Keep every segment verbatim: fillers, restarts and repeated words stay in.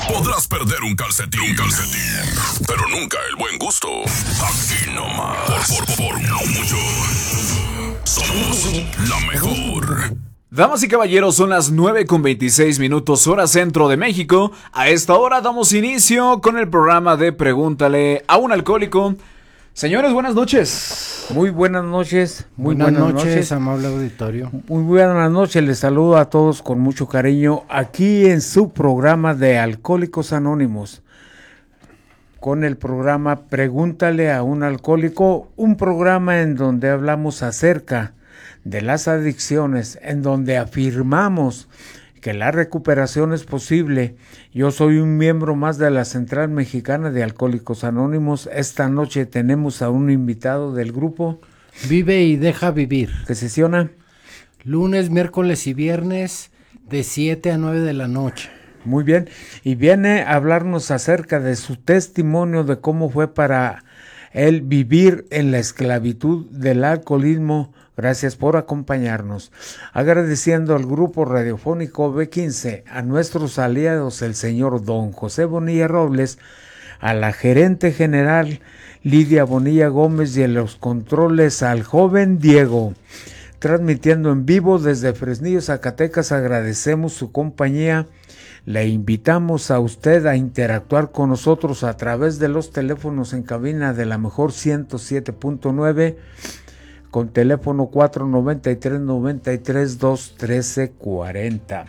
Podrás perder un calcetín, un calcetín, pero nunca el buen gusto. Aquí nomás. Por, por, por no mucho. Somos la mejor. Damas y caballeros, son las nueve con veintiséis minutos, hora centro de México. A esta hora damos inicio con el programa de Pregúntale a un alcohólico. Señores, buenas noches. Muy buenas noches. Muy buenas, buenas noches, noches, amable auditorio. Muy buenas noches, les saludo a todos con mucho cariño aquí en su programa de Alcohólicos Anónimos. Con el programa Pregúntale a un alcohólico, un programa en donde hablamos acerca de las adicciones, en donde afirmamos que la recuperación es posible. Yo soy un miembro más de la Central Mexicana de Alcohólicos Anónimos. Esta noche tenemos a un invitado del grupo. Vive y deja vivir. ¿Que sesiona? Lunes, miércoles y viernes de siete a nueve de la noche. Muy bien. Y viene a hablarnos acerca de su testimonio de cómo fue para él vivir en la esclavitud del alcoholismo. Gracias por acompañarnos. Agradeciendo al grupo radiofónico B quince, a nuestros aliados el señor don José Bonilla Robles, a la gerente general Lidia Bonilla Gómez y en los controles al joven Diego. Transmitiendo en vivo desde Fresnillo, Zacatecas, agradecemos su compañía. Le invitamos a usted a interactuar con nosotros a través de los teléfonos en cabina de la mejor ciento siete punto nueve, con teléfono cuatro noventa y tres, noventa y tres, dos trece cuarenta.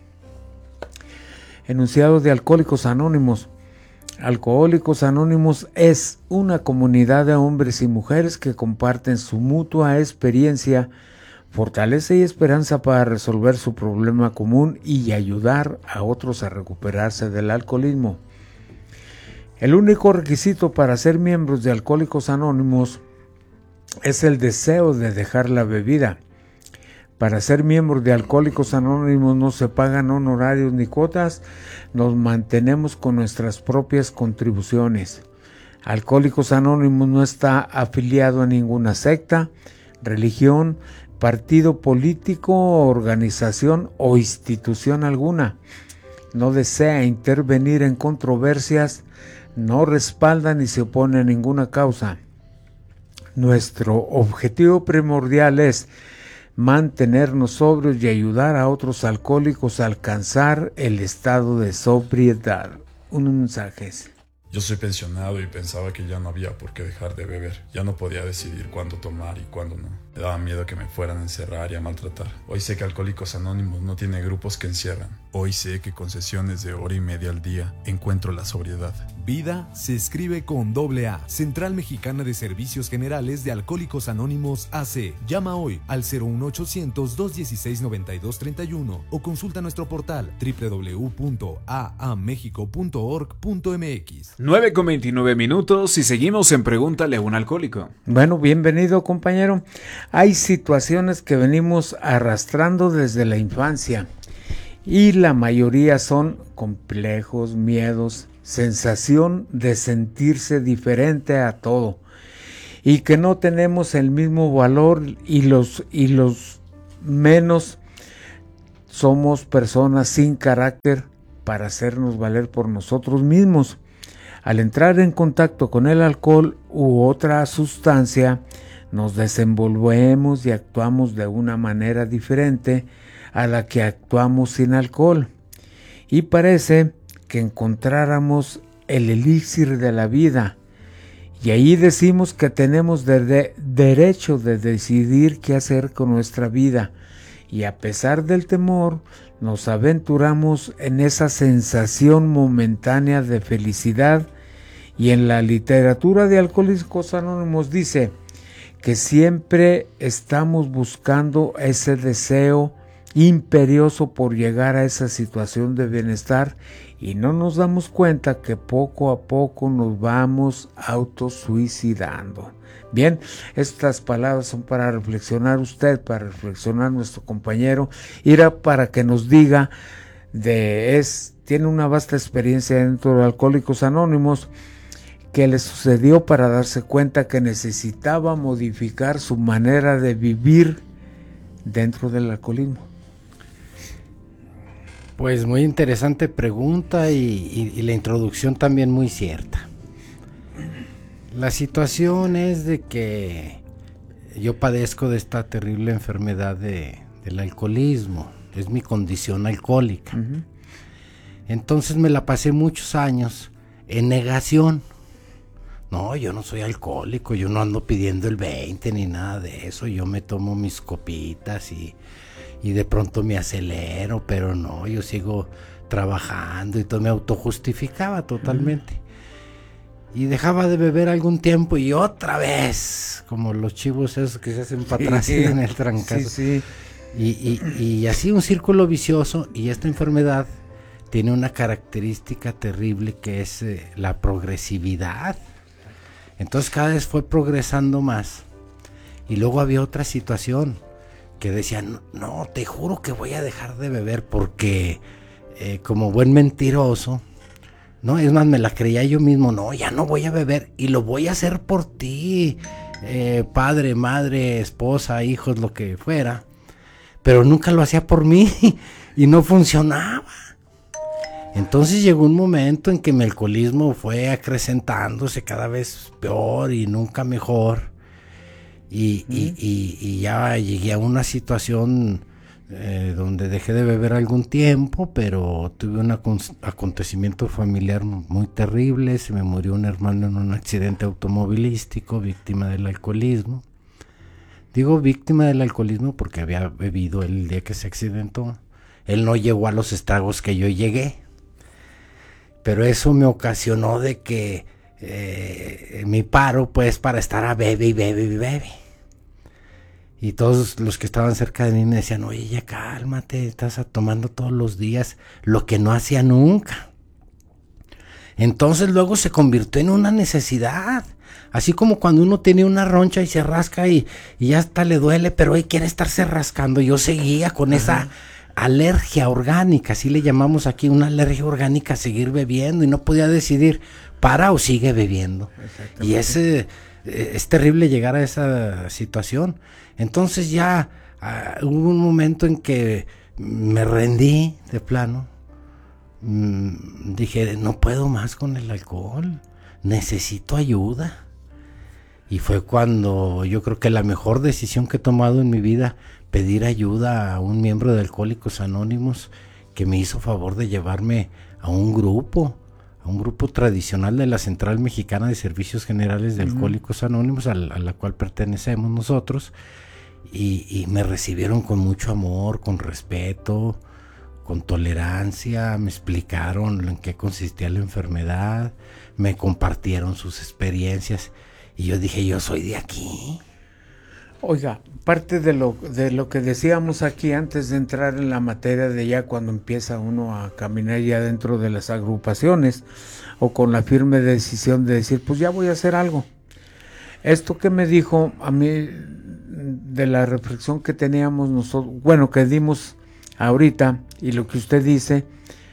Enunciado de Alcohólicos Anónimos. Alcohólicos Anónimos es una comunidad de hombres y mujeres que comparten su mutua experiencia, fortaleza y esperanza para resolver su problema común y ayudar a otros a recuperarse del alcoholismo. El único requisito para ser miembros de Alcohólicos Anónimos es el deseo de dejar la bebida. Para ser miembros de Alcohólicos Anónimos no se pagan honorarios ni cuotas, nos mantenemos con nuestras propias contribuciones. Alcohólicos Anónimos no está afiliado a ninguna secta, religión, partido político, organización o institución alguna. No desea intervenir en controversias, no respalda ni se opone a ninguna causa. Nuestro objetivo primordial es mantenernos sobrios y ayudar a otros alcohólicos a alcanzar el estado de sobriedad. Un mensaje. Yo soy pensionado y pensaba que ya no había por qué dejar de beber. Ya no podía decidir cuándo tomar y cuándo no. Me daba miedo que me fueran a encerrar y a maltratar. Hoy sé que Alcohólicos Anónimos no tiene grupos que encierran. Hoy sé que con sesiones de hora y media al día encuentro la sobriedad. Vida se escribe con doble A. Central Mexicana de Servicios Generales de Alcohólicos Anónimos A C. Llama hoy al cero uno ochocientos, dos dieciséis, noventa y dos treinta y uno o consulta nuestro portal doble u doble u doble u punto a a mexico punto org punto m x. nueve con veintinueve minutos y seguimos en Pregúntale a un alcohólico. Bueno, bienvenido, compañero. Hay situaciones que venimos arrastrando desde la infancia y la mayoría son complejos, miedos, sensación de sentirse diferente a todo y que no tenemos el mismo valor y los, y los menos somos personas sin carácter para hacernos valer por nosotros mismos. Al entrar en contacto con el alcohol u otra sustancia, nos desenvolvemos y actuamos de una manera diferente a la que actuamos sin alcohol. Y parece que encontráramos el elixir de la vida. Y ahí decimos que tenemos de de derecho de decidir qué hacer con nuestra vida. Y a pesar del temor, nos aventuramos en esa sensación momentánea de felicidad. Y en la literatura de Alcohólicos Anónimos dice que siempre estamos buscando ese deseo imperioso por llegar a esa situación de bienestar y no nos damos cuenta que poco a poco nos vamos autosuicidando. Bien, estas palabras son para reflexionar usted, para reflexionar nuestro compañero, irá para que nos diga de es tiene una vasta experiencia dentro de Alcohólicos Anónimos. ¿Qué le sucedió para darse cuenta que necesitaba modificar su manera de vivir dentro del alcoholismo? Pues muy interesante pregunta y, y, y la introducción también muy cierta. La situación es de que yo padezco de esta terrible enfermedad de, del alcoholismo, es mi condición alcohólica. Uh-huh. Entonces me la pasé muchos años en negación. No, yo no soy alcohólico, yo no ando pidiendo el veinte ni nada de eso, yo me tomo mis copitas y... y de pronto me acelero, pero no, yo sigo trabajando y todo, me autojustificaba totalmente. Mm. Y dejaba de beber algún tiempo y otra vez, como los chivos esos que se hacen para atrás, sí, en el trancazo. Sí, sí. Y, y, y así un círculo vicioso, y esta enfermedad tiene una característica terrible que es eh, la progresividad. Entonces cada vez fue progresando más. Y luego había otra situación, que decían, no, no, te juro que voy a dejar de beber porque eh, como buen mentiroso, no, es más, me la creía yo mismo, no, ya no voy a beber y lo voy a hacer por ti, eh, padre, madre, esposa, hijos, lo que fuera, pero nunca lo hacía por mí y no funcionaba. Entonces llegó un momento en que mi alcoholismo fue acrecentándose cada vez peor y nunca mejor. Y, mm. y, y, y ya llegué a una situación eh, donde dejé de beber algún tiempo, pero tuve un acon- acontecimiento familiar muy terrible. Se me murió un hermano en un accidente automovilístico, víctima del alcoholismo. Digo víctima del alcoholismo porque había bebido el día que se accidentó. Él no llegó a los estragos que yo llegué, pero eso me ocasionó de que eh, mi paro, pues, para estar a bebe y bebe y bebe. Y todos los que estaban cerca de mí me decían, oye, ya cálmate, estás tomando todos los días, lo que no hacía nunca. Entonces luego se convirtió en una necesidad, así como cuando uno tiene una roncha y se rasca y, y ya hasta le duele, pero hoy quiere estarse rascando. Yo seguía con Ajá. esa alergia orgánica, así le llamamos aquí, una alergia orgánica a seguir bebiendo, y no podía decidir, para o sigue bebiendo. Y ese, es terrible llegar a esa situación. Entonces ya uh, hubo un momento en que me rendí de plano. Mm, dije, no puedo más con el alcohol, necesito ayuda. Y fue cuando yo creo que la mejor decisión que he tomado en mi vida, pedir ayuda a un miembro de Alcohólicos Anónimos que me hizo favor de llevarme a un grupo, a un grupo tradicional de la Central Mexicana de Servicios Generales de Alcohólicos Anónimos, a la, a la cual pertenecemos nosotros. Y, y me recibieron con mucho amor, con respeto, con tolerancia, me explicaron en qué consistía la enfermedad, me compartieron sus experiencias y yo dije, yo soy de aquí. Oiga, parte de lo, de lo que decíamos aquí antes de entrar en la materia de ya cuando empieza uno a caminar ya dentro de las agrupaciones o con la firme decisión de decir, pues ya voy a hacer algo. Esto que me dijo a mí de la reflexión que teníamos nosotros, bueno, que dimos ahorita, y lo que usted dice,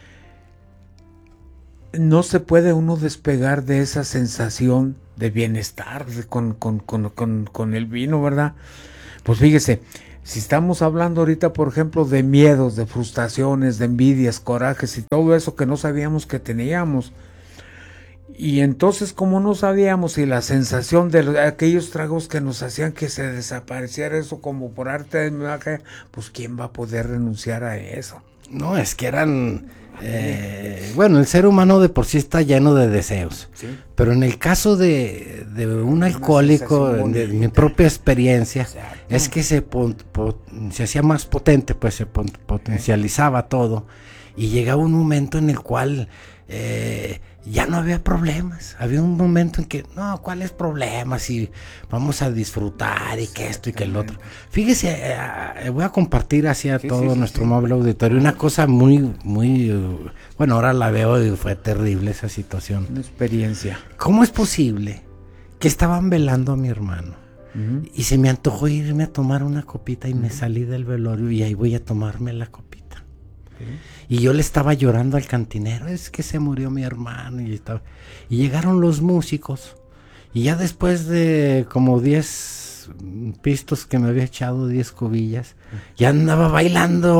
no se puede uno despegar de esa sensación de bienestar de, con, con, con, con, con el vino, ¿verdad? Pues fíjese, si estamos hablando ahorita, por ejemplo, de miedos, de frustraciones, de envidias, corajes y todo eso que no sabíamos que teníamos, y entonces como no sabíamos y la sensación de los, aquellos tragos que nos hacían que se desapareciera eso como por arte de magia, pues ¿quién va a poder renunciar a eso? No, es que eran... Eh, bueno, el ser humano de por sí está lleno de deseos, ¿sí? Pero en el caso de, de un alcohólico, de mi propia experiencia, exacto, es que se, po, po, se hacía más potente, pues se po, potencializaba okay. todo, y llegaba un momento en el cual eh, ya no había problemas. Había un momento en que, no, ¿cuáles problemas? Si vamos a disfrutar y que esto y que el otro. Fíjese, eh, voy a compartir hacia sí, todo sí, sí, nuestro sí. amable auditorio una cosa muy, muy, uh, bueno, ahora la veo y fue terrible esa situación. Una experiencia. ¿Cómo es posible que estaban velando a mi hermano? Uh-huh. Y se me antojó irme a tomar una copita y uh-huh. me salí del velorio y ahí voy a tomarme la copita. Y yo le estaba llorando al cantinero, es que se murió mi hermano. Y, estaba, y llegaron los músicos. Y ya después de como diez pistos que me había echado, diez cubillas, ya andaba bailando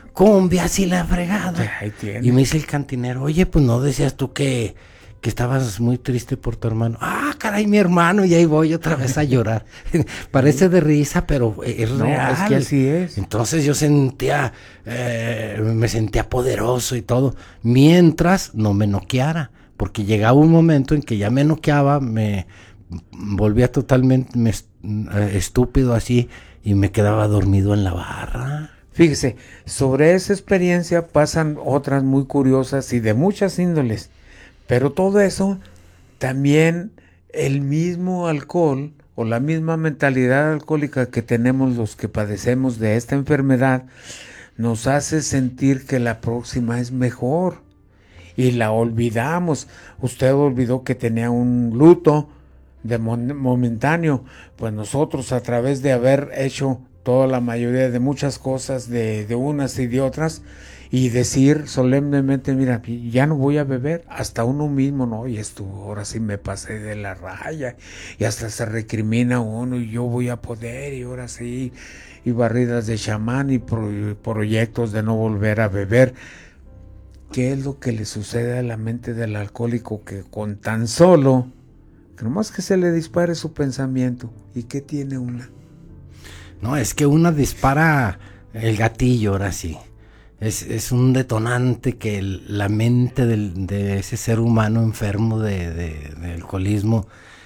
cumbias y la fregada. Ahí tiene. Y me dice el cantinero, oye, pues no decías tú que, que estabas muy triste por tu hermano. Ah, caray, mi hermano, y ahí voy otra vez a llorar. Parece de risa, pero es No, real. es que así es. Entonces yo sentía, eh, me sentía poderoso y todo, mientras no me noqueara, porque llegaba un momento en que ya me noqueaba, me volvía totalmente me, estúpido así y me quedaba dormido en la barra. Fíjese, sobre esa experiencia pasan otras muy curiosas y de muchas índoles, pero todo eso también el mismo alcohol o la misma mentalidad alcohólica que tenemos los que padecemos de esta enfermedad nos hace sentir que la próxima es mejor y la olvidamos. Usted olvidó que tenía un luto de momentáneo, pues nosotros a través de haber hecho toda la mayoría de muchas cosas de, de unas y de otras y decir solemnemente, mira, ya no voy a beber, hasta uno mismo, no, y esto, ahora sí me pasé de la raya y hasta se recrimina uno y yo voy a poder y ahora sí, y barridas de chamán y pro, proyectos de no volver a beber. ¿Qué es lo que le sucede a la mente del alcohólico que con tan solo que nomás que se le dispare su pensamiento? ¿Y qué tiene una? No, es que una dispara el gatillo, ahora sí. Es, es un detonante que el, la mente del, de ese ser humano enfermo de, de, de alcoholismo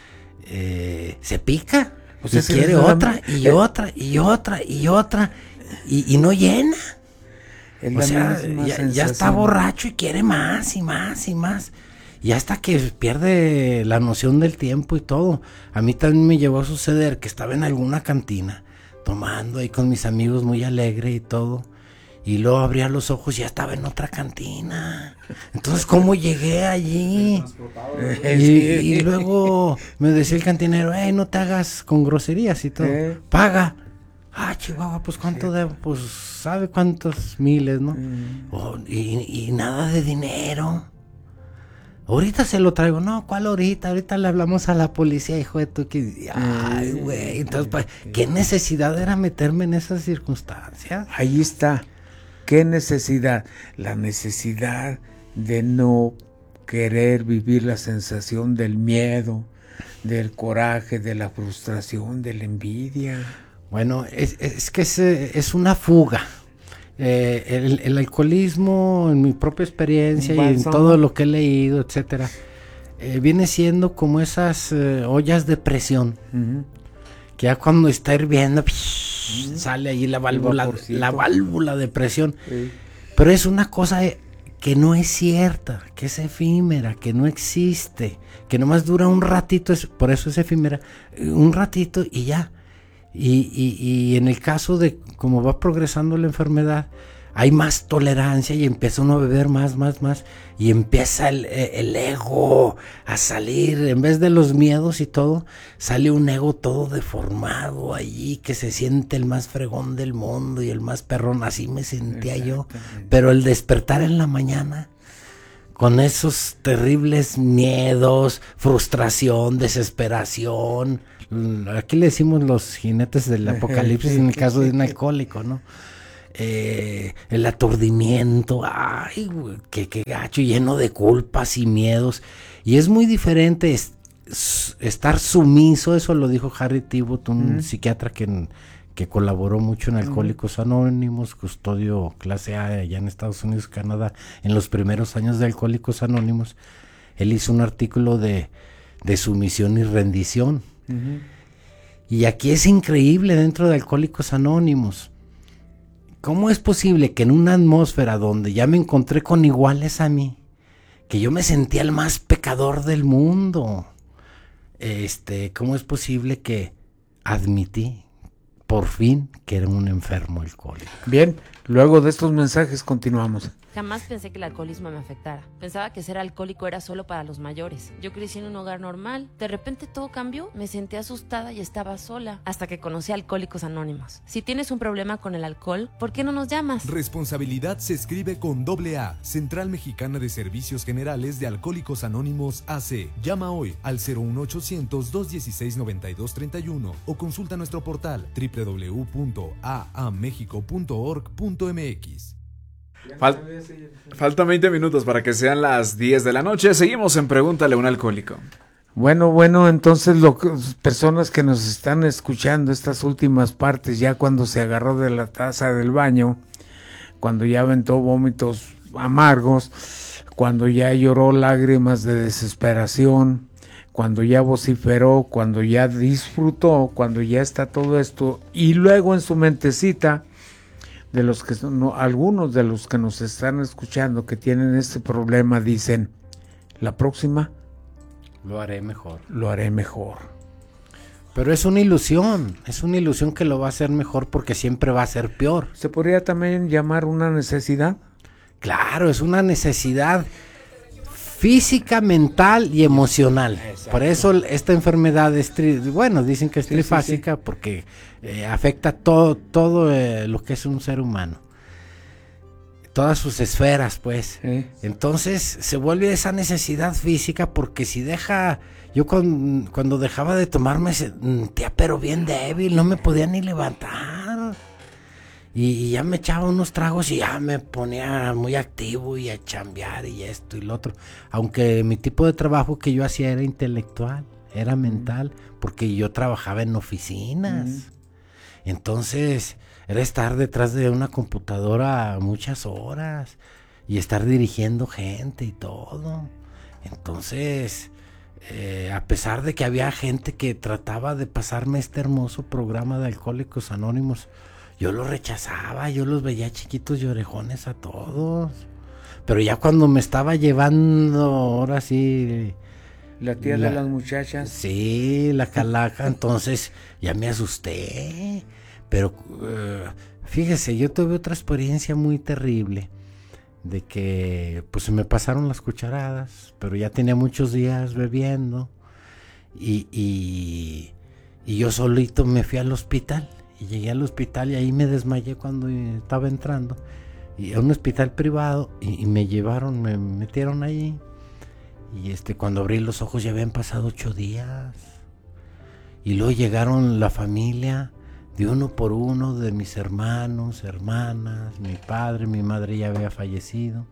eh, se pica. O sea, y quiere otra, y otra, y otra, y otra, y, y no llena. O sea, ya, ya está borracho y quiere más, y más, y más. Y hasta que pierde la noción del tiempo y todo. A mí también me llegó a suceder que estaba en alguna cantina, tomando ahí con mis amigos muy alegre y todo. Y luego abría los ojos y ya estaba en otra cantina. Entonces, ¿cómo llegué allí? Y, y luego me decía el cantinero, hey, no te hagas con groserías y todo. ¿Eh? Paga. Ah, Chihuahua, pues ¿cuánto sí. debo? Pues sabe cuántos miles, ¿no? Mm. Oh, y, y nada de dinero. Ahorita se lo traigo. No, ¿cuál ahorita? Ahorita le hablamos a la policía, hijo de tu que... Ay, güey. Entonces, pa... ¿qué necesidad era meterme en esas circunstancias? Ahí está. ¿Qué necesidad? La necesidad de no querer vivir la sensación del miedo, del coraje, de la frustración, de la envidia. Bueno, es, es que es, es una fuga. Eh, el, el alcoholismo, en mi propia experiencia y en todo lo que he leído, etcétera, eh, viene siendo como esas eh, ollas de presión. Uh-huh. Que ya cuando está hirviendo, psh, uh-huh. sale ahí la válvula, la válvula de presión. Sí. Pero es una cosa que no es cierta, que es efímera, que no existe, que nomás dura un ratito, es, por eso es efímera, un ratito y ya. Y, y, y en el caso de cómo va progresando la enfermedad, hay más tolerancia y empieza uno a beber más, más, más, y empieza el, el ego a salir, en vez de los miedos y todo, sale un ego todo deformado allí, que se siente el más fregón del mundo y el más perrón, así me sentía yo, pero el despertar en la mañana, con esos terribles miedos, frustración, desesperación, aquí le decimos los jinetes del apocalipsis en el caso de un alcohólico, ¿no? Eh, el aturdimiento, ay, güey, qué, qué gacho, lleno de culpas y miedos. Y es muy diferente es, es, estar sumiso, eso lo dijo Harry Tiebout, un mm. psiquiatra que, que colaboró mucho en Alcohólicos mm. Anónimos, custodio clase A allá en Estados Unidos, Canadá, en los primeros años de Alcohólicos Anónimos. Él hizo un artículo de, de sumisión y rendición. Uh-huh. Y aquí es increíble dentro de Alcohólicos Anónimos. ¿Cómo es posible que en una atmósfera donde ya me encontré con iguales a mí, que yo me sentía el más pecador del mundo, este, cómo es posible que admití por fin que era un enfermo alcohólico? Bien, luego de estos mensajes continuamos. Jamás pensé que el alcoholismo me afectara. Pensaba que ser alcohólico era solo para los mayores. Yo crecí en un hogar normal. De repente todo cambió. Me sentí asustada y estaba sola. Hasta que conocí a Alcohólicos Anónimos. Si tienes un problema con el alcohol, ¿por qué no nos llamas? Responsabilidad se escribe con doble A. Central Mexicana de Servicios Generales de Alcohólicos Anónimos A C. Llama hoy al cero uno ochocientos, dos dieciséis, noventa y dos treinta y uno o consulta nuestro portal doble u doble u doble u punto a a mexico punto org punto m x. Fal- Faltan veinte minutos para que sean las diez de la noche. Seguimos en Pregúntale a un alcohólico. Bueno, bueno, entonces lo que, personas que nos están escuchando estas últimas partes, ya cuando se agarró de la taza del baño, cuando ya aventó vómitos amargos, cuando ya lloró lágrimas de desesperación, cuando ya vociferó, cuando ya disfrutó, cuando ya está todo esto, y luego en su mentecita, de los que son, no, algunos de los que nos están escuchando que tienen este problema dicen, la próxima Lo haré mejor. lo haré mejor. Pero es una ilusión, es una ilusión que lo va a hacer mejor porque siempre va a ser peor. ¿Se podría también llamar una necesidad? Claro, es una necesidad física, mental y emocional. Exacto. Por eso esta enfermedad es, tri- bueno, dicen que es Sí, trifásica sí, sí. porque eh, afecta todo, todo eh, lo que es un ser humano. Todas sus esferas, pues. Sí. Entonces se vuelve esa necesidad física porque si deja, yo con, cuando dejaba de tomar me sentía pero bien débil, no me podía ni levantar. Y, y ya me echaba unos tragos y ya me ponía muy activo y a chambear y esto y lo otro. Aunque mi tipo de trabajo que yo hacía era intelectual, era mental, porque yo trabajaba en oficinas. Mm. Entonces era estar detrás de una computadora muchas horas y estar dirigiendo gente y todo. Entonces, eh, a pesar de que había gente que trataba de pasarme este hermoso programa de Alcohólicos Anónimos, yo lo rechazaba, yo los veía chiquitos y orejones a todos. Pero ya cuando me estaba llevando, ahora sí... La tía La- de las muchachas. Sí, la calaca, entonces ya me asusté. Pero eh, fíjese, yo tuve otra experiencia muy terrible de que pues se me pasaron las cucharadas, pero ya tenía muchos días bebiendo y, y, y yo solito me fui al hospital y llegué al hospital y ahí me desmayé cuando estaba entrando y a un hospital privado y, y me llevaron, me metieron ahí. Y este, cuando abrí los ojos ya habían pasado ocho días. Y luego llegaron la familia, de uno por uno, de mis hermanos, hermanas, mi padre, mi madre ya había fallecido.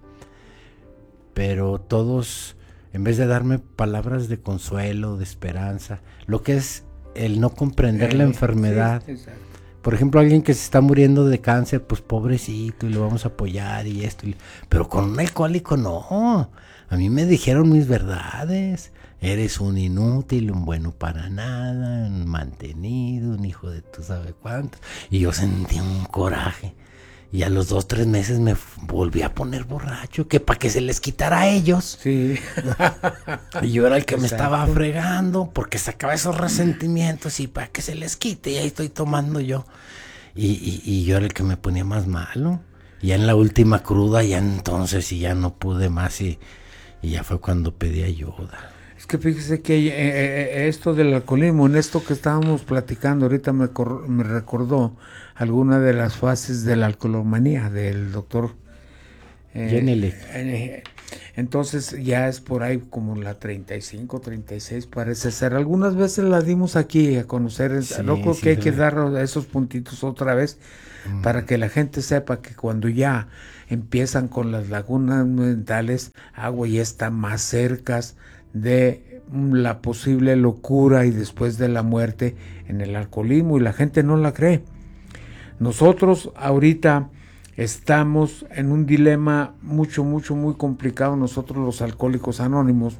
Pero todos, en vez de darme palabras de consuelo, de esperanza, lo que es el no comprender la Eh, enfermedad. sí, exacto. Por ejemplo, alguien que se está muriendo de cáncer, pues pobrecito, y lo vamos a apoyar y esto. y- Pero con un alcohólico no. A mí me dijeron mis verdades. Eres un inútil, un bueno para nada, un mantenido, un hijo de tú sabes cuánto. Y yo sentí un coraje. Y a los dos, tres meses me f- volví a poner borracho, que para que se les quitara a ellos. Sí. Y yo era el que me Exacto. estaba fregando porque sacaba esos resentimientos y para que se les quite y ahí estoy tomando yo. Y, y, y yo era el que me ponía más malo. Y ya en la última cruda, ya entonces y ya no pude más y, y ya fue cuando pedí ayuda. Es que fíjese que eh, eh, esto del alcoholismo, en esto que estábamos platicando, ahorita me, cor- me recordó alguna de las fases de la alcoholomanía del doctor eh, Jenelic. eh, entonces ya es por ahí como la treinta y cinco, treinta y seis parece ser. Algunas veces la dimos aquí a conocer, Sí, no creo sí, que hay sí. que dar esos puntitos otra vez para que la gente sepa que cuando ya empiezan con las lagunas mentales, agua ya está más cerca de la posible locura y después de la muerte en el alcoholismo, y la gente no la cree. Nosotros ahorita estamos en un dilema mucho, mucho, muy complicado, nosotros los alcohólicos anónimos,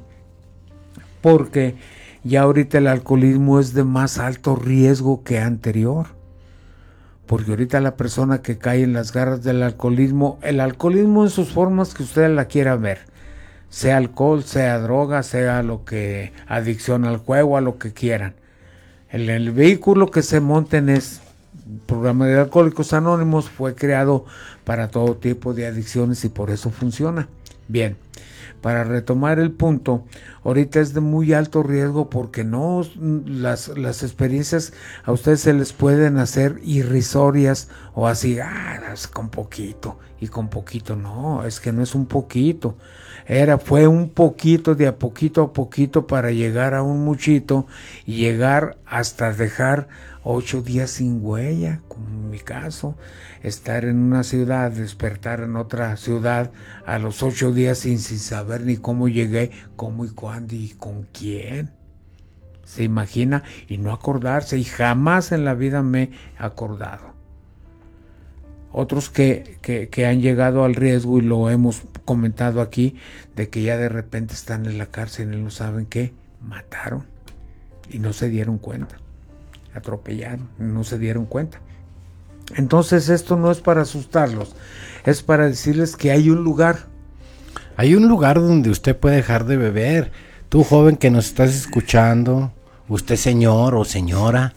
porque ya ahorita el alcoholismo es de más alto riesgo que anterior. Porque ahorita la persona que cae en las garras del alcoholismo, el alcoholismo en sus formas que usted la quiera ver, sea alcohol, sea droga, sea lo que, adicción al juego, a lo que quieran. El, el vehículo que se monten es, el programa de Alcohólicos Anónimos fue creado para todo tipo de adicciones y por eso funciona. Bien, para retomar el punto, ahorita es de muy alto riesgo porque no, las, las experiencias a ustedes se les pueden hacer irrisorias o así, ah, es con poquito y con poquito, no, es que no es un poquito. Era, fue un poquito de a poquito a poquito para llegar a un muchito y llegar hasta dejar ocho días sin huella, como en mi caso, estar en una ciudad, despertar en otra ciudad a los ocho días sin, sin saber ni cómo llegué, cómo y cuándo y con quién. Se imagina, y no acordarse, y jamás en la vida me he acordado. Otros que, que, que han llegado al riesgo, y lo hemos comentado aquí, de que ya de repente están en la cárcel y no saben qué, mataron y no se dieron cuenta, atropellaron y no se dieron cuenta. Entonces esto no es para asustarlos, es para decirles que hay un lugar. Hay un lugar donde usted puede dejar de beber. Tú, joven que nos estás escuchando, usted, señor o señora,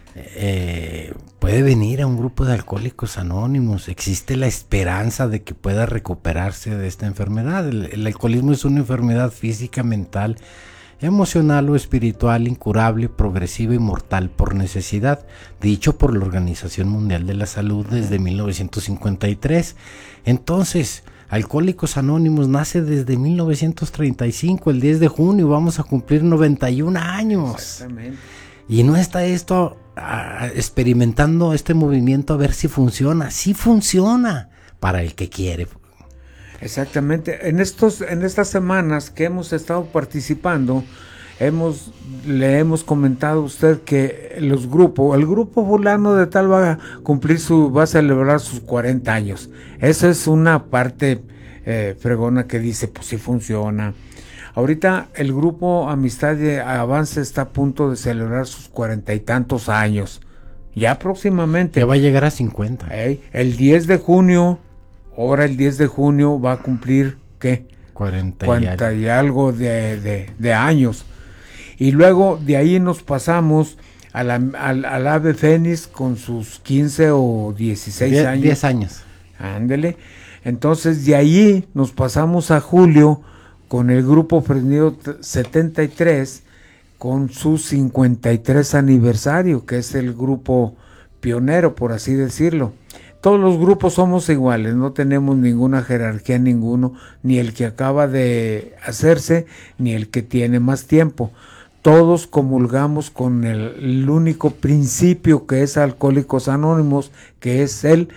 eh, puede venir a un grupo de Alcohólicos Anónimos. Existe la esperanza de que pueda recuperarse de esta enfermedad. El, el alcoholismo es una enfermedad física, mental, emocional o espiritual, incurable, progresiva y mortal por necesidad, dicho por la Organización Mundial de la Salud desde mil novecientos cincuenta y tres. Entonces, Alcohólicos Anónimos nace desde mil novecientos treinta y cinco, el diez de junio, vamos a cumplir noventa y un años. Exactamente. Y no está esto a, experimentando este movimiento a ver si funciona. Sí funciona para el que quiere. Exactamente. En estos, en estas semanas que hemos estado participando, hemos, le hemos comentado a usted que los grupos, el grupo fulano de tal va a cumplir su, va a celebrar sus cuarenta años. Esa es una parte eh, fregona que dice, pues sí funciona. Ahorita el grupo Amistad y Avance está a punto de celebrar sus cuarenta y tantos años. Ya próximamente. Ya va a llegar a cincuenta. Eh, el diez de junio, ahora el diez de junio va a cumplir, ¿qué? cuarenta, cuarenta y algo de, de, de años. Y luego de ahí nos pasamos a la, al, al Ave Fénix con sus quince o dieciséis diez, años. diez años. Ándele. Entonces de ahí nos pasamos a julio con el grupo Fresnillo setenta y tres con su cincuenta y tres aniversario, que es el grupo pionero, por así decirlo. Todos los grupos somos iguales, no tenemos ninguna jerarquía, ninguno, ni el que acaba de hacerse, ni el que tiene más tiempo. Todos comulgamos con el, el único principio que es Alcohólicos Anónimos, que es el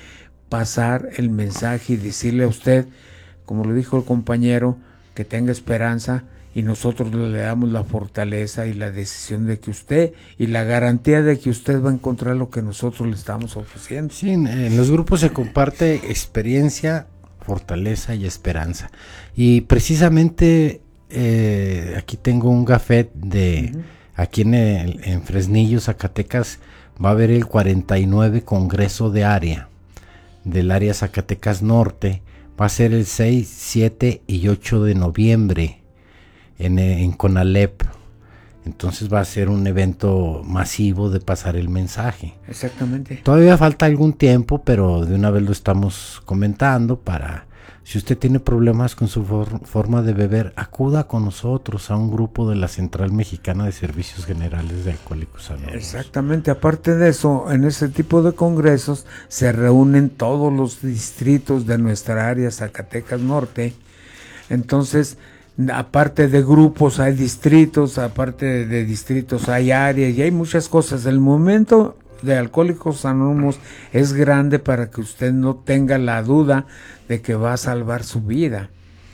pasar el mensaje y decirle a usted, como lo dijo el compañero, que tenga esperanza, y nosotros le damos la fortaleza y la decisión de que usted, y la garantía de que usted va a encontrar lo que nosotros le estamos ofreciendo. Sí, en los grupos se comparte experiencia, fortaleza y esperanza. Y precisamente eh, aquí tengo un gafet de, uh-huh. aquí en, el, en Fresnillo, Zacatecas, va a haber el cuarenta y nueve Congreso de Área, del área Zacatecas Norte. Va a ser el seis, siete y ocho de noviembre en, en Conalep. Entonces va a ser un evento masivo de pasar el mensaje. Exactamente. Todavía falta algún tiempo, pero de una vez lo estamos comentando para, si usted tiene problemas con su for- forma de beber, acuda con nosotros a un grupo de la Central Mexicana de Servicios Generales de Alcohólicos Anónimos. Exactamente. Aparte de eso, en ese tipo de congresos se reúnen todos los distritos de nuestra área Zacatecas Norte. Entonces, aparte de grupos hay distritos, aparte de, de distritos hay áreas y hay muchas cosas. El momento de Alcohólicos Anónimos es grande para que usted no tenga la duda de que va a salvar su vida.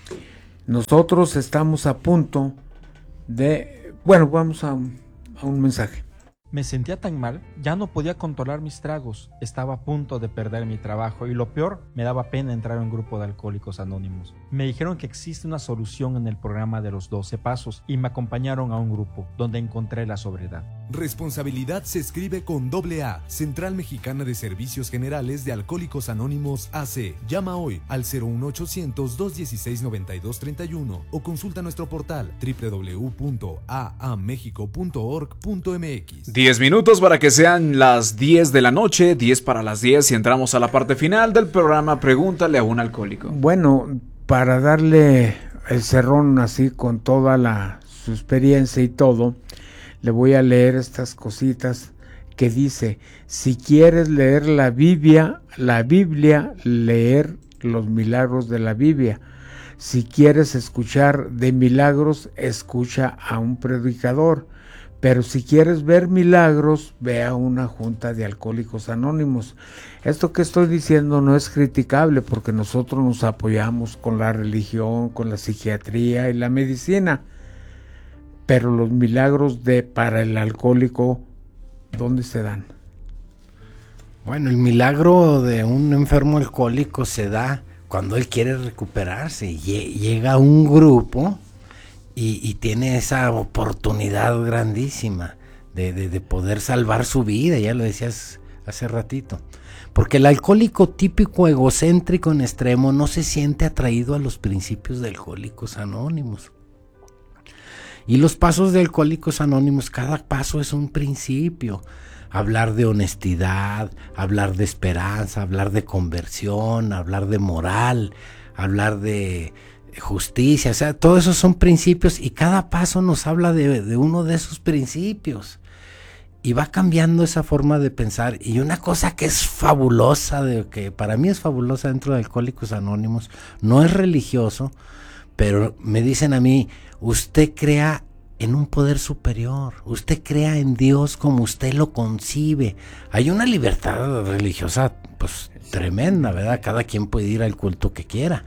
Nosotros estamos a punto de... Bueno, vamos a un, a un mensaje. Me sentía tan mal, ya no podía controlar mis tragos, estaba a punto de perder mi trabajo y lo peor, me daba pena entrar a un grupo de Alcohólicos Anónimos. Me dijeron que existe una solución en el programa de los doce pasos y me acompañaron a un grupo donde encontré la sobriedad. Responsabilidad se escribe con doble A. Central Mexicana de Servicios Generales de Alcohólicos Anónimos A C. Llama hoy al cero uno ochocientos, dos dieciséis, noventa y dos treinta y uno o consulta nuestro portal doble u doble u doble u punto a a mexico punto org punto m x. diez minutos para que sean las diez de la noche, diez para las diez, y entramos a la parte final del programa Pregúntale a un alcohólico. Bueno, para darle el cerrón así con toda la su experiencia y todo, le voy a leer estas cositas que dice: si quieres leer la Biblia, la Biblia, leer los milagros de la Biblia. Si quieres escuchar de milagros, escucha a un predicador. Pero si quieres ver milagros, ve a una junta de Alcohólicos Anónimos. Esto que estoy diciendo no es criticable, porque nosotros nos apoyamos con la religión, con la psiquiatría y la medicina. Pero los milagros de para el alcohólico, ¿dónde se dan? Bueno, el milagro de un enfermo alcohólico se da cuando él quiere recuperarse. Llega a un grupo y, y tiene esa oportunidad grandísima de, de, de poder salvar su vida, ya lo decías hace ratito. Porque el alcohólico típico egocéntrico en extremo no se siente atraído a los principios de Alcohólicos Anónimos. Y los pasos de Alcohólicos Anónimos, cada paso es un principio. Hablar de honestidad, hablar de esperanza, hablar de conversión, hablar de moral, hablar de justicia, o sea, todos esos son principios y cada paso nos habla de, de uno de esos principios. Y va cambiando esa forma de pensar. Y una cosa que es fabulosa, de, que para mí es fabulosa dentro de Alcohólicos Anónimos, no es religioso, pero me dicen a mí, usted crea en un poder superior, usted crea en Dios como usted lo concibe. Hay una libertad religiosa pues tremenda, ¿verdad? Cada quien puede ir al culto que quiera,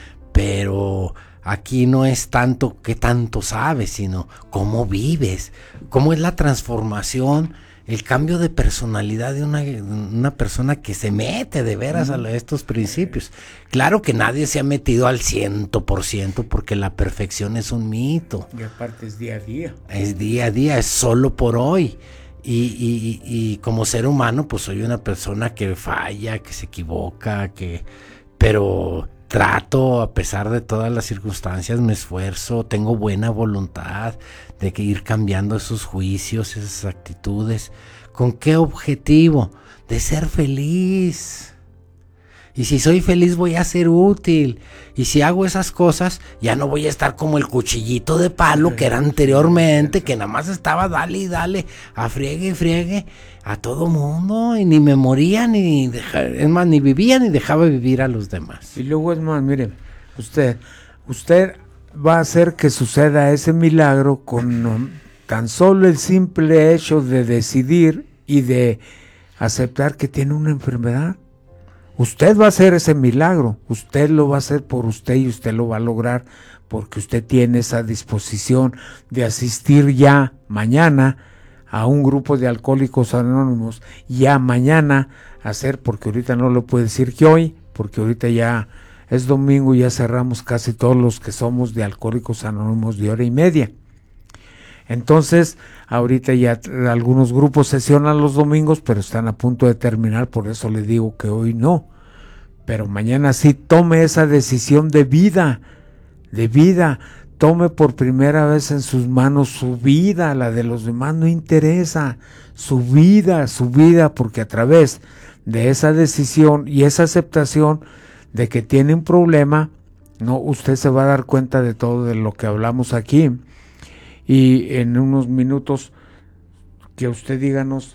pero aquí no es tanto qué tanto sabes, sino cómo vives, cómo es la transformación, el cambio de personalidad de una, una persona que se mete de veras a estos principios. Claro que nadie se ha metido al ciento por ciento porque la perfección es un mito. Y aparte es día a día. Es día a día, es solo por hoy. Y, y, y como ser humano, pues soy una persona que falla, que se equivoca, que pero trato, a pesar de todas las circunstancias, me esfuerzo, tengo buena voluntad de que ir cambiando esos juicios, esas actitudes. ¿Con qué objetivo? De ser feliz. Y si soy feliz voy a ser útil. Y si hago esas cosas, ya no voy a estar como el cuchillito de palo que era anteriormente, que nada más estaba dale y dale, a friegue y friegue a todo mundo, y ni me moría, ni deja, es más, ni vivía ni dejaba vivir a los demás. Y luego es más, miren, usted, usted va a hacer que suceda ese milagro con um, tan solo el simple hecho de decidir y de aceptar que tiene una enfermedad. Usted va a hacer ese milagro, usted lo va a hacer por usted y usted lo va a lograr porque usted tiene esa disposición de asistir ya mañana a un grupo de Alcohólicos Anónimos, ya mañana hacer, porque ahorita no le puedo decir que hoy, porque ahorita ya es domingo y ya cerramos casi todos los que somos de Alcohólicos Anónimos de hora y media. Entonces, ahorita ya algunos grupos sesionan los domingos, pero están a punto de terminar, por eso le digo que hoy no. Pero mañana sí, tome esa decisión de vida, de vida. Tome por primera vez en sus manos su vida, la de los demás no interesa. Su vida, su vida, porque a través de esa decisión y esa aceptación de que tiene un problema, no, usted se va a dar cuenta de todo de lo que hablamos aquí. Y en unos minutos que usted díganos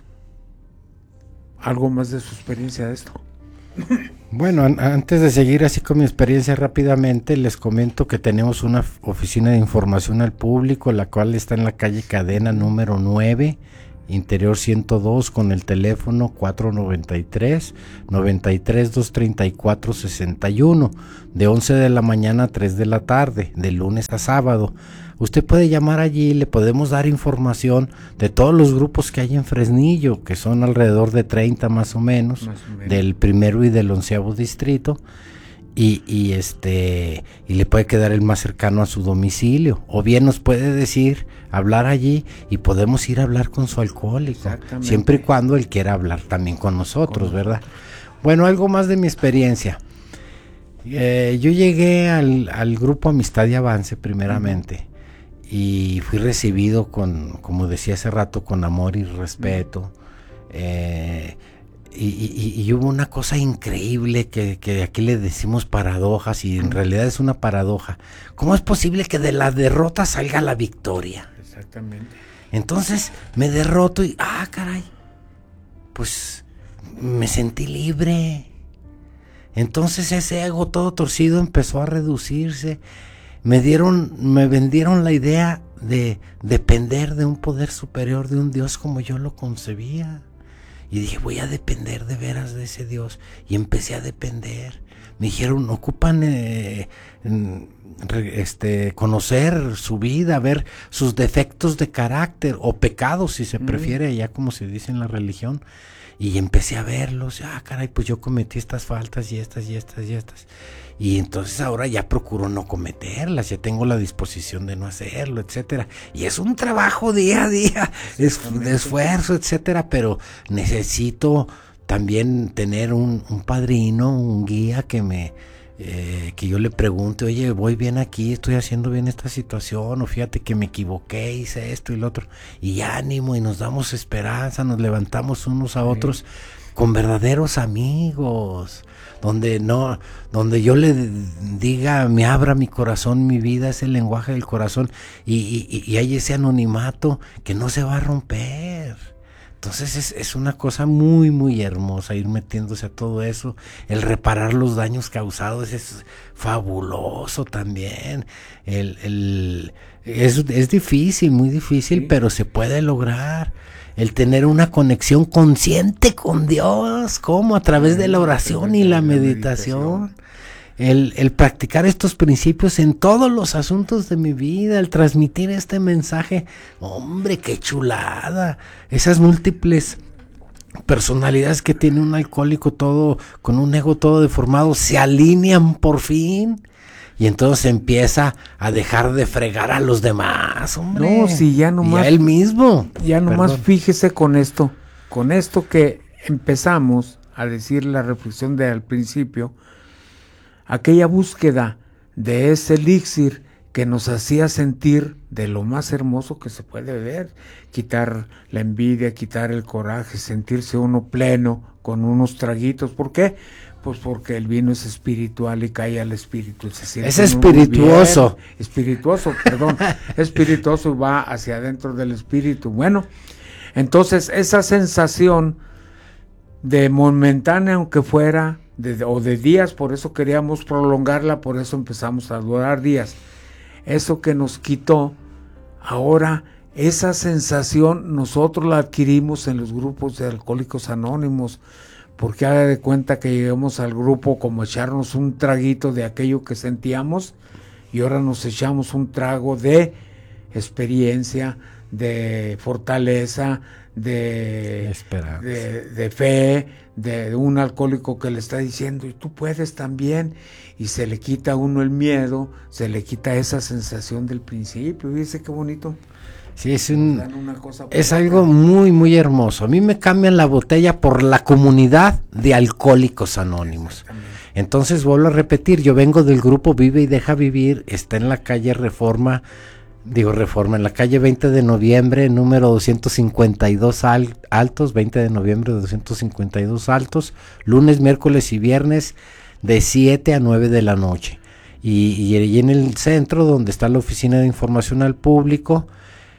algo más de su experiencia de esto. Bueno, an- antes de seguir así con mi experiencia rápidamente, les comento que tenemos una f- oficina de información al público, la cual está en la calle Cadena número nueve, interior ciento dos, con el teléfono cuatro noventa y tres, noventa y tres, doscientos treinta y cuatro, sesenta y uno, de once de la mañana a tres de la tarde, de lunes a sábado. Usted puede llamar allí, le podemos dar información de todos los grupos que hay en Fresnillo, que son alrededor de treinta más o menos, Más o menos. del primero y del onceavo distrito, y, y este y le puede quedar el más cercano a su domicilio, o bien nos puede decir, hablar allí, y podemos ir a hablar con su alcohólico, Exactamente. siempre y cuando él quiera hablar también con nosotros, con ¿verdad? Bueno, algo más de mi experiencia. Eh, yo llegué al, al grupo Amistad y Avance primeramente, uh-huh. Y fui recibido con, como decía hace rato, con amor y respeto. Eh, y, y, y hubo una cosa increíble que, que aquí le decimos paradojas, y en realidad es una paradoja. ¿Cómo es posible que de la derrota salga la victoria? Exactamente. Entonces me derroto y, ah, caray, pues me sentí libre. Entonces ese ego todo torcido empezó a reducirse. Me dieron, me vendieron la idea de depender de un poder superior, de un Dios como yo lo concebía. Y dije, voy a depender de veras de ese Dios. Y empecé a depender. Me dijeron, ocupan eh, este, conocer su vida, ver sus defectos de carácter o pecados, si se mm. prefiere, ya como se dice en la religión. Y empecé a verlos. Ah, caray, pues yo cometí estas faltas y estas y estas y estas. Y entonces ahora ya procuro no cometerlas, ya tengo la disposición de no hacerlo, etcétera. Y es un trabajo día a día, es de esfuerzo, etcétera, pero necesito también tener un, un padrino, un guía que me eh, que yo le pregunte, oye, voy bien aquí, estoy haciendo bien esta situación, o fíjate que me equivoqué, hice esto y lo otro, y ánimo, y nos damos esperanza, nos levantamos unos a sí. otros con verdaderos amigos. Donde no, donde yo le diga, me abra mi corazón, mi vida es el lenguaje del corazón, y, y, y hay ese anonimato que no se va a romper. Entonces es, es una cosa muy muy hermosa ir metiéndose a todo eso, el reparar los daños causados es fabuloso también. El, el, es, es difícil, muy difícil, sí. pero se puede lograr. El tener una conexión consciente con Dios, como a través de la oración y la meditación. El, el practicar estos principios en todos los asuntos de mi vida, el transmitir este mensaje. Hombre, qué chulada. Esas múltiples personalidades que tiene un alcohólico, todo con un ego todo deformado, se alinean por fin. Y entonces empieza a dejar de fregar a los demás, hombre. No, si ya nomás. Y a él mismo. Ya nomás Perdón. Fíjese con esto, con esto que empezamos a decir la reflexión de al principio, aquella búsqueda de ese elixir que nos hacía sentir de lo más hermoso que se puede ver, quitar la envidia, quitar el coraje, sentirse uno pleno con unos traguitos. ¿Por qué? Pues porque el vino es espiritual y cae al espíritu. Se es espirituoso. Bien, espirituoso, perdón. espirituoso y va hacia adentro del espíritu. Bueno, entonces esa sensación de momentánea, aunque fuera, de, o de días, por eso queríamos prolongarla, por eso empezamos a durar días. Eso que nos quitó, ahora esa sensación nosotros la adquirimos en los grupos de Alcohólicos Anónimos. Porque haga de cuenta que llegamos al grupo como echarnos un traguito de aquello que sentíamos y ahora nos echamos un trago de experiencia, de fortaleza, de, de, de fe, de un alcohólico que le está diciendo, y tú puedes también, y se le quita a uno el miedo, se le quita esa sensación del principio. Fíjese qué bonito. Sí, es un, es algo muy, muy hermoso. A mí me cambian la botella por la comunidad de Alcohólicos Anónimos. Entonces vuelvo a repetir, yo vengo del grupo Vive y Deja Vivir, está en la calle Reforma, digo Reforma, en la calle veinte de noviembre, número doscientos cincuenta y dos al, Altos, veinte de noviembre doscientos cincuenta y dos Altos, lunes, miércoles y viernes de siete a nueve de la noche. Y, y, y en el centro, donde está la Oficina de Información al Público,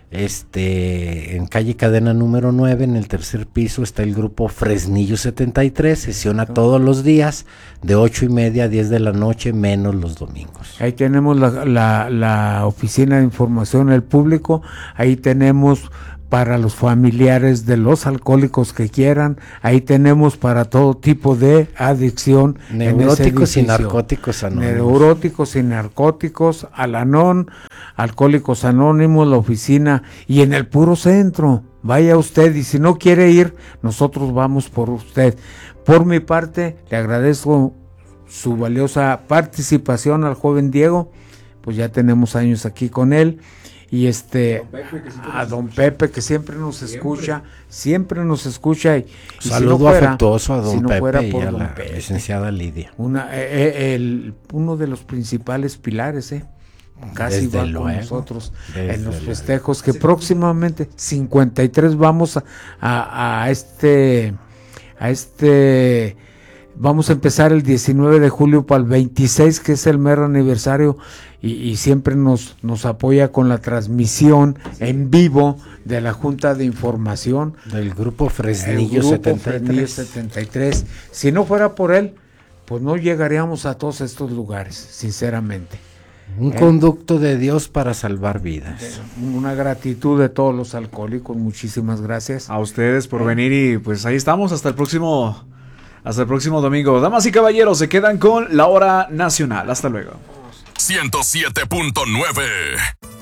Este, en calle Cadena número nueve, en el tercer piso, está el grupo Fresnillo setenta y tres, sesiona todos los días de ocho y media a diez de la noche, menos los domingos. Ahí tenemos la, la, la Oficina de Información al Público, ahí tenemos para los familiares de los alcohólicos que quieran, ahí tenemos para todo tipo de adicción. Neuróticos y narcóticos anónimos. Neuróticos y narcóticos, Al-Anon, Alcohólicos Anónimos, la oficina, y en el puro centro. Vaya usted, y si no quiere ir, nosotros vamos por usted. Por mi parte, le agradezco su valiosa participación al joven Diego, pues ya tenemos años aquí con él. Y este don Pepe, a don Pepe que siempre nos siempre. escucha, siempre nos escucha y, y saludo si no fuera, afectuoso a don si no Pepe fuera y por a don la Pepe, licenciada Lidia. Una, eh, el, uno de los principales pilares, eh, casi Desde va luego, con nosotros desde en los luego. festejos que próximamente cincuenta y tres vamos a, a, a este a este vamos a empezar el diecinueve de julio para el veintiséis, que es el mero aniversario, y, y siempre nos, nos apoya con la transmisión en vivo de la Junta de Información. Del grupo Fresnillo, grupo setenta y tres. Fresnillo setenta y tres. Si no fuera por él, pues no llegaríamos a todos estos lugares, sinceramente. Un ¿Eh? conducto de Dios para salvar vidas. Una gratitud de todos los alcohólicos, muchísimas gracias. A ustedes por venir y pues ahí estamos hasta el próximo, hasta el próximo domingo. Damas y caballeros, se quedan con la hora nacional. Hasta luego. ciento siete punto nueve